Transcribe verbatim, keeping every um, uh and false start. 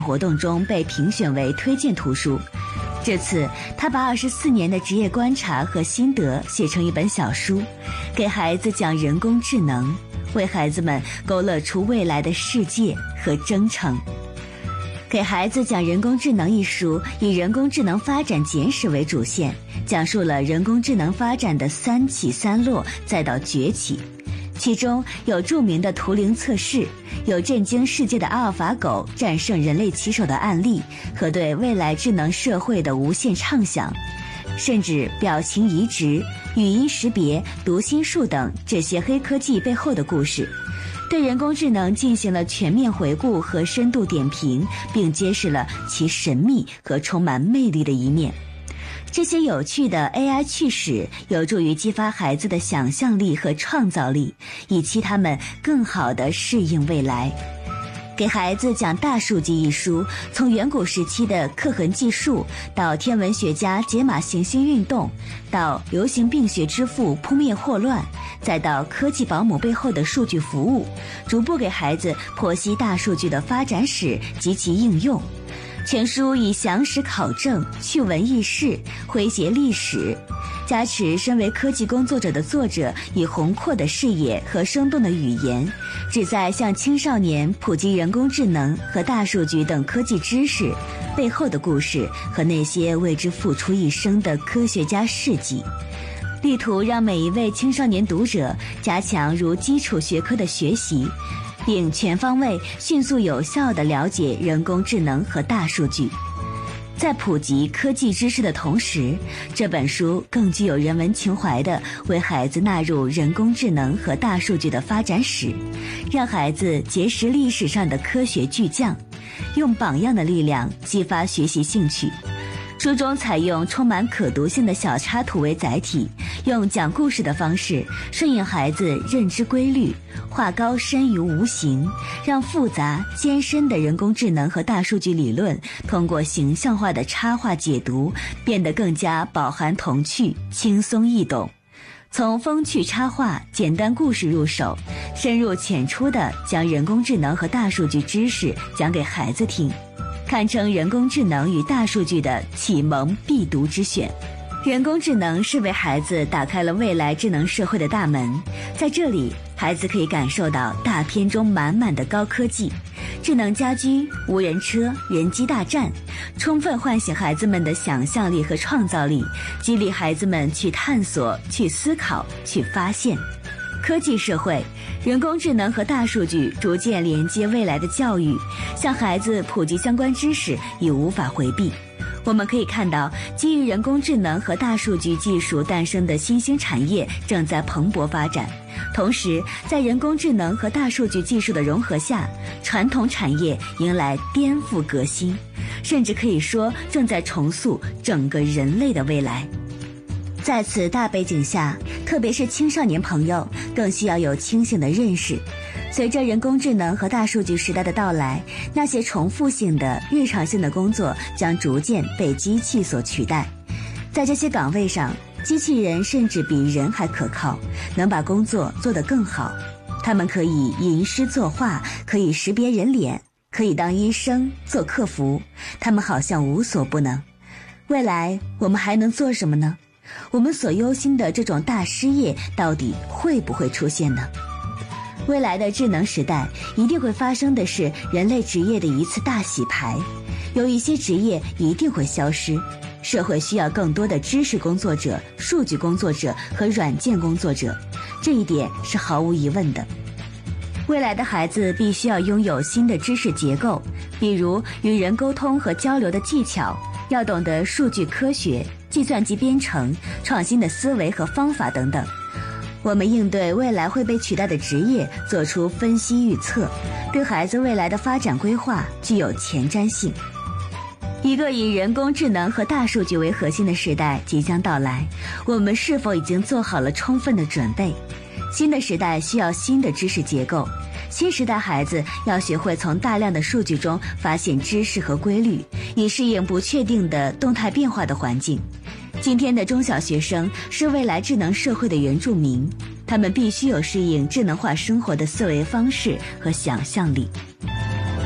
活动中被评选为推荐图书。这次他把二十四年的职业观察和心得写成一本小书，给孩子讲人工智能，为孩子们勾勒出未来的世界和征程。给孩子讲人工智能一书以人工智能发展简史为主线，讲述了人工智能发展的三起三落再到崛起，其中有著名的图灵测试，有震惊世界的阿尔法狗战胜人类棋手的案例和对未来智能社会的无限畅想，甚至表情移植、语音识别、读心术等这些黑科技背后的故事，对人工智能进行了全面回顾和深度点评，并揭示了其神秘和充满魅力的一面。这些有趣的 A I 趣史有助于激发孩子的想象力和创造力，以期他们更好地适应未来。给孩子讲大数据一书，从远古时期的刻痕计数，到天文学家解码行星运动，到流行病学之父扑灭霍乱，再到科技保姆背后的数据服务，逐步给孩子剖析大数据的发展史及其应用。全书以详实考证、趣闻轶事、诙谐历史，加持身为科技工作者的作者以宏阔的视野和生动的语言，旨在向青少年普及人工智能和大数据等科技知识背后的故事和那些为之付出一生的科学家事迹，力图让每一位青少年读者加强如基础学科的学习，并全方位、迅速有效地了解人工智能和大数据。在普及科技知识的同时，这本书更具有人文情怀地为孩子纳入人工智能和大数据的发展史，让孩子结识历史上的科学巨匠，用榜样的力量激发学习兴趣。书中采用充满可读性的小插图为载体，用讲故事的方式顺应孩子认知规律，化高深于无形，让复杂艰深的人工智能和大数据理论通过形象化的插画解读变得更加饱含童趣，轻松易懂。从风趣插画、简单故事入手，深入浅出地将人工智能和大数据知识讲给孩子听，堪称人工智能与大数据的启蒙必读之选。人工智能是为孩子打开了未来智能社会的大门，在这里，孩子可以感受到大片中满满的高科技，智能家居、无人车、人机大战，充分唤醒孩子们的想象力和创造力，激励孩子们去探索、去思考、去发现。科技社会，人工智能和大数据逐渐连接未来的教育，向孩子普及相关知识已无法回避。我们可以看到，基于人工智能和大数据技术诞生的新兴产业正在蓬勃发展。同时，在人工智能和大数据技术的融合下，传统产业迎来颠覆革新，甚至可以说正在重塑整个人类的未来。在此大背景下，特别是青少年朋友更需要有清醒的认识。随着人工智能和大数据时代的到来，那些重复性的、日常性的工作将逐渐被机器所取代。在这些岗位上，机器人甚至比人还可靠，能把工作做得更好。他们可以吟诗作画，可以识别人脸，可以当医生、做客服，他们好像无所不能。未来我们还能做什么呢？我们所忧心的这种大失业到底会不会出现呢？未来的智能时代一定会发生的是人类职业的一次大洗牌，有一些职业一定会消失，社会需要更多的知识工作者、数据工作者和软件工作者，这一点是毫无疑问的。未来的孩子必须要拥有新的知识结构，比如与人沟通和交流的技巧，要懂得数据科学、计算机编程、创新的思维和方法等等。我们应对未来会被取代的职业做出分析预测，对孩子未来的发展规划具有前瞻性。一个以人工智能和大数据为核心的时代即将到来，我们是否已经做好了充分的准备？新的时代需要新的知识结构，新时代孩子要学会从大量的数据中发现知识和规律，以适应不确定的动态变化的环境。今天的中小学生是未来智能社会的原住民，他们必须有适应智能化生活的思维方式和想象力。